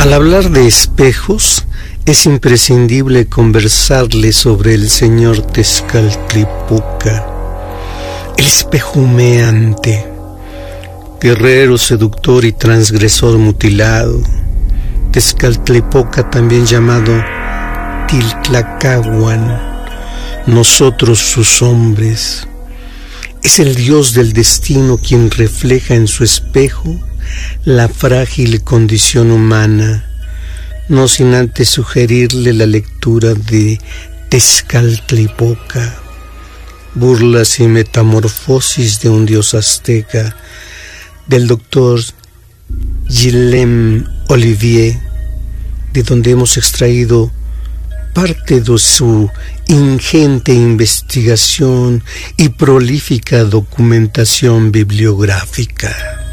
Al hablar de espejos, es imprescindible conversarle sobre el señor Tezcatlipoca, el espejo humeante, guerrero, seductor y transgresor mutilado. Tezcatlipoca, también llamado Tiltlacahuan, nosotros sus hombres, es el dios del destino quien refleja en su espejo la frágil condición humana, no sin antes sugerirle la lectura de Tezcatlipoca, burlas y metamorfosis de un dios azteca, del doctor Guillaume Olivier, de donde hemos extraído parte de su ingente investigación y prolífica documentación bibliográfica.